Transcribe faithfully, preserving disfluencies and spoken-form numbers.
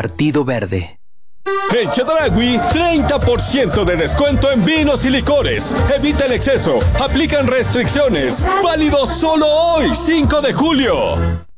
Partido Verde. En Chedraui, treinta por ciento de descuento en vinos y licores. Evita el exceso. Aplican restricciones. Válido solo hoy, cinco de julio.